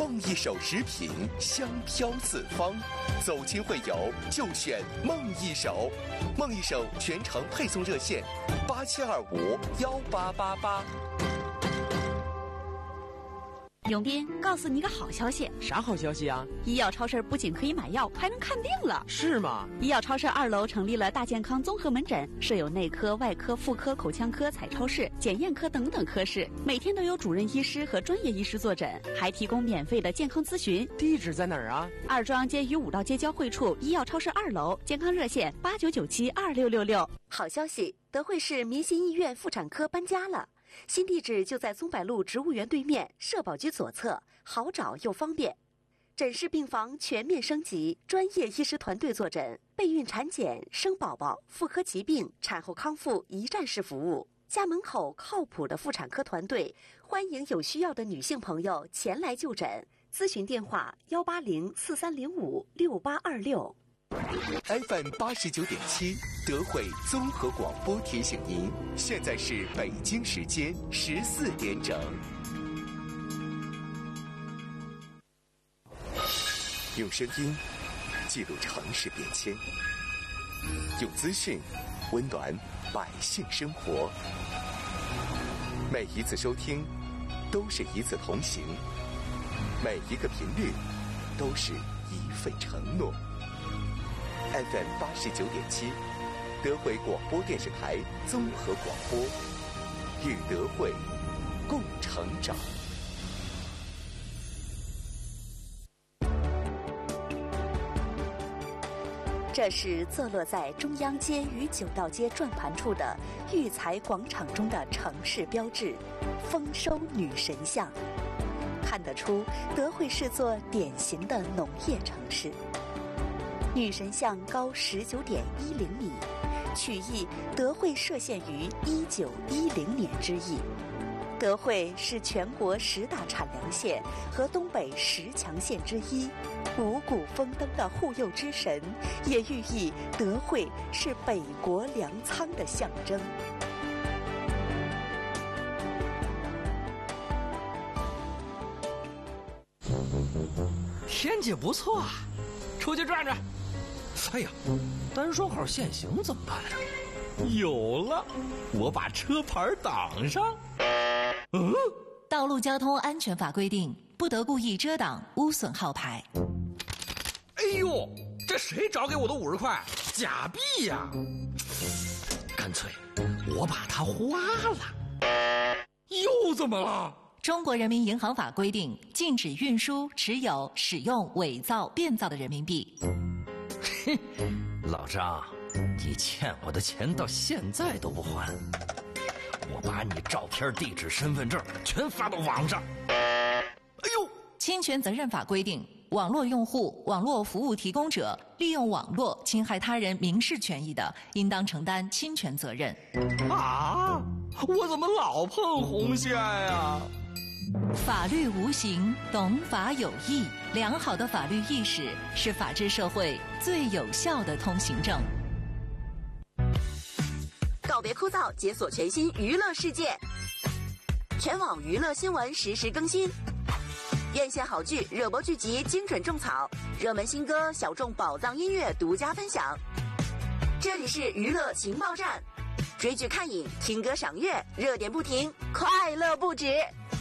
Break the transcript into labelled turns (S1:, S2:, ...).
S1: 梦一手食品，香飘四方。走亲会友就选梦一手，梦一手全程配送热线87251888。
S2: 永斌，告诉你个好消息。
S3: 啥好消息啊？
S2: 医药超市不仅可以买药，还能看病了。
S3: 是吗？
S2: 医药超市2楼成立了大健康综合门诊，设有内科、外科、妇科、口腔科、彩超室、检验科等等科室，每天都有主任医师和专业医师坐诊，还提供免费的健康咨询。
S3: 地址在哪儿啊？
S2: 二庄街与五道街交汇处医药超市2楼，健康热线89972666。好消息，德惠市民心医院妇产科搬家了。新地址就在松柏路植物园对面，社保局左侧，好找又方便。诊室病房全面升级，专业医师团队坐诊，备孕产检、生宝宝、妇科疾病、产后康复一站式服务。家门口靠谱的妇产科团队，欢迎有需要的女性朋友前来就诊。咨询电话18043056826。
S1: FM 89.7德惠综合广播提醒您，现在是北京时间14点整。用声音记录城市变迁，用资讯温暖百姓生活。每一次收听都是一次同行，每一个频率都是一份承诺。FM 89.7德惠广播电视台综合广播，与德惠共成长。
S2: 这是坐落在中央街与9道街转盘处的育才广场中的城市标志——丰收女神像。看得出，德惠是座典型的农业城市。女神像高19.10米，取意德惠设县于1910年之意。德惠是全国10大产粮县和东北10强县之一，五谷丰登的护佑之神，也寓意德惠是北国粮仓的象征。
S4: 天气不错啊，出去转转。哎呀，单双号限行怎么办呀？有了，我把车牌挡上。
S5: 道路交通安全法规定，不得故意遮挡、污损号牌。
S4: 哎呦，这谁找给我的50块？假币呀！干脆我把它花了。又怎么了？
S5: 中国人民银行法规定，禁止运输、持有、使用伪造、变造的人民币。
S4: 老张，你欠我的钱到现在都不还，我把你照片、地址、身份证全发到网上。哎呦！
S5: 侵权责任法规定，网络用户、网络服务提供者利用网络侵害他人民事权益的，应当承担侵权责任。
S4: 啊！我怎么老碰红线呀？
S5: 法律无形，懂法有益。良好的法律意识是法治社会最有效的通行证。
S2: 告别枯燥，解锁全新娱乐世界，全网娱乐新闻实时更新，院线好剧、热播剧集精准种草，热门新歌、小众宝藏音乐独家分享。这里是娱乐情报站，追剧看影，听歌赏月，热点不停，快乐不止。